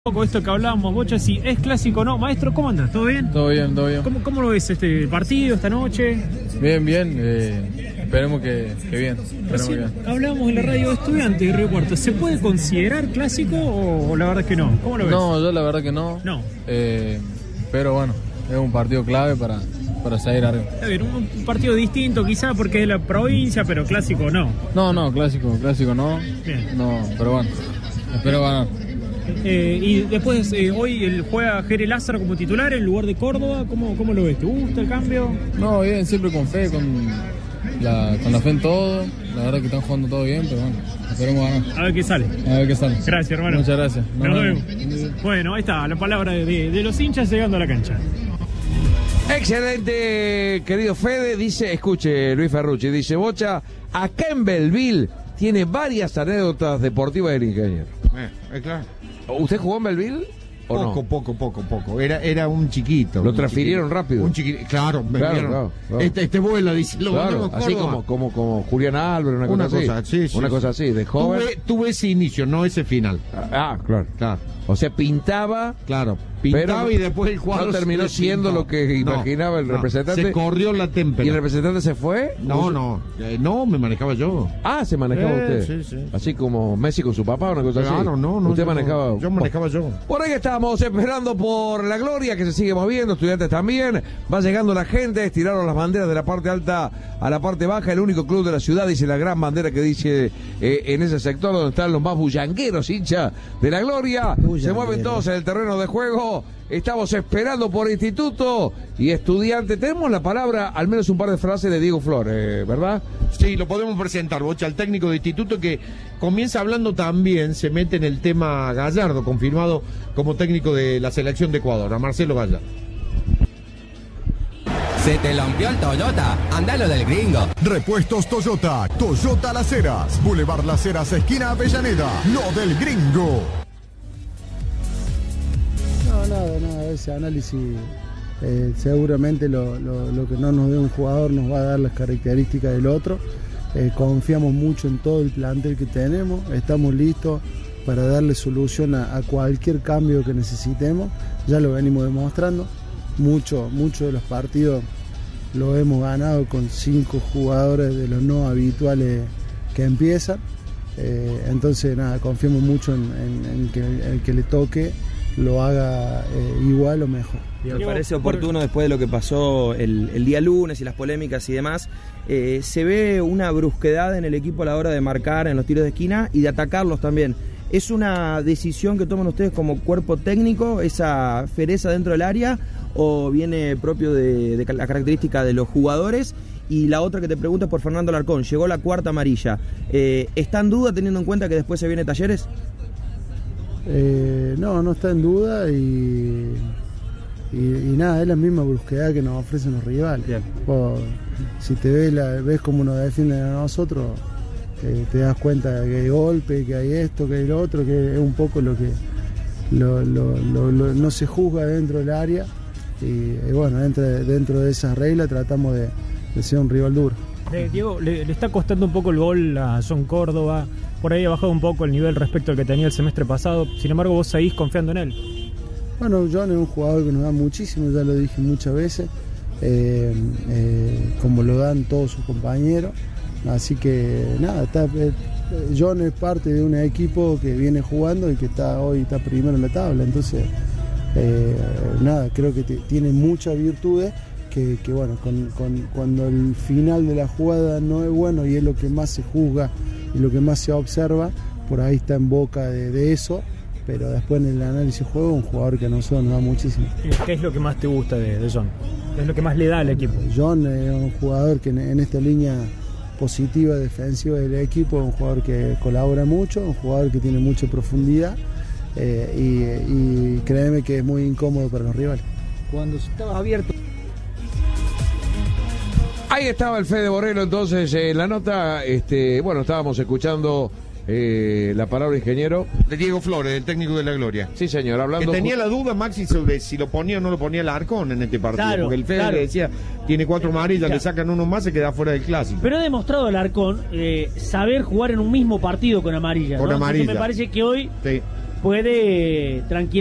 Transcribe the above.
Poco esto que hablábamos, Bocha, si es clásico o no. Maestro, ¿cómo andas? ¿Todo bien? Todo bien, todo bien. ¿Cómo lo ves este partido esta noche? Bien, bien. Esperemos que bien. Hablábamos en la radio de Estudiantes de Río Cuarto. ¿Se puede considerar clásico o la verdad es que no? ¿Cómo lo ves? No, yo la verdad que no. No. Pero bueno, es un partido clave para salir arriba. A ver, un partido distinto quizá porque es de la provincia, pero clásico no. No, clásico no. Bien. No, pero bueno, espero ganar. Y después, hoy juega Jere Lázaro como titular en lugar de Córdoba. ¿Cómo lo ves? ¿Te gusta el cambio? No, bien, siempre con fe, con la fe en todo. La verdad que están jugando todo bien, pero bueno, esperemos ganar. A ver qué sale. Gracias, hermano. Muchas gracias. Nos vemos. Bueno, ahí está la palabra de los hinchas llegando a la cancha. Excelente, querido Fede. Dice, escuche, Luis Ferrucci, dice: Bocha, acá en Belleville tiene varias anécdotas deportivas del ingeniero. Claro. ¿Usted jugó en Belleville? Poco. Era un chiquito. ¿Lo transfirieron rápido? Un chiquito, claro. Claro. Este vuelo, dice, lo claro, así como Julián Álvarez, una cosa así. Una cosa así, de joven. Tuve ese inicio, no ese final. Claro. O sea, pintaba. Claro. Pintaba pero y después el cuadro no terminó siendo lo que imaginaba el representante. Se corrió la témpera. ¿Y el representante se fue? No, me manejaba yo. Se manejaba usted. Sí. Así como Messi con su papá, una cosa así. Claro, no. Usted manejaba. Yo manejaba yo. Por ahí estamos esperando por la gloria que se sigue moviendo, estudiantes también. Va llegando la gente, estiraron las banderas de la parte alta a la parte baja. El único club de la ciudad, dice la gran bandera que dice en ese sector donde están los más bullangueros, hinchas de la gloria. Se mueven todos en el terreno de juego. Estamos esperando por Instituto y Estudiante. Tenemos la palabra, al menos un par de frases de Diego Flores, ¿verdad? Sí, lo podemos presentar, Bocha, al técnico de Instituto, que comienza hablando también, se mete en el tema Gallardo, confirmado como técnico de la selección de Ecuador, a Marcelo Gallardo. ¿Se te lampió el Toyota? Andalo del gringo. Repuestos Toyota. Toyota Las Heras. Boulevard Las Heras, esquina Avellaneda. Lo del gringo. Nada, ese análisis seguramente lo que no nos dé un jugador nos va a dar las características del otro. Confiamos mucho en todo el plantel que tenemos, estamos listos para darle solución a cualquier cambio que necesitemos, ya lo venimos demostrando, mucho de los partidos lo hemos ganado con 5 jugadores de los no habituales que empiezan, entonces nada, confiamos mucho en que el que le toque lo haga igual o mejor. Me parece oportuno después de lo que pasó el día lunes y las polémicas y demás. Se ve una brusquedad en el equipo a la hora de marcar en los tiros de esquina y de atacarlos también. ¿Es una decisión que toman ustedes como cuerpo técnico, esa fereza dentro del área, o viene propio de la característica de los jugadores? Y la otra que te pregunto es por Fernando Larcón, llegó la cuarta amarilla. ¿Está en duda teniendo en cuenta que después se viene Talleres? No está en duda y nada, es la misma brusquedad que nos ofrecen los rivales. Si te ves cómo nos defienden a nosotros, te das cuenta que hay golpe, que hay esto, que hay lo otro, que es un poco lo que no se juzga dentro del área y bueno, dentro de esas reglas tratamos de ser un rival duro. Diego, le está costando un poco el gol a John Córdoba, por ahí ha bajado un poco el nivel respecto al que tenía el semestre pasado, sin embargo vos seguís confiando en él. Bueno, John es un jugador que nos da muchísimo, ya lo dije muchas veces, como lo dan todos sus compañeros, así que nada, John es parte de un equipo que viene jugando y que hoy está primero en la tabla, entonces nada, creo que tiene muchas virtudes. Que bueno, cuando el final de la jugada no es bueno y es lo que más se juzga y lo que más se observa, por ahí está en boca de eso, pero después en el análisis de juego un jugador que a nosotros nos da muchísimo. ¿Qué es lo que más te gusta de John? ¿Qué es lo que más le da al equipo? John es un jugador que en esta línea positiva defensiva del equipo es un jugador que colabora mucho, un jugador que tiene mucha profundidad y créeme que es muy incómodo para los rivales. Cuando estabas abierto. Ahí estaba el Fede Borrello entonces en la nota. Estábamos escuchando la palabra ingeniero de Diego Flores, el técnico de la Gloria. Sí, señor, hablando. Que tenía la duda, Maxi, sobre si lo ponía o no lo ponía el Arcón en este partido. Claro, porque el Fede le decía, tiene 4 amarillas, le sacan uno más, se queda fuera del clásico. Pero ha demostrado el Arcón saber jugar en un mismo partido con amarilla. Con amarilla. Entonces me parece que hoy puede tranquilamente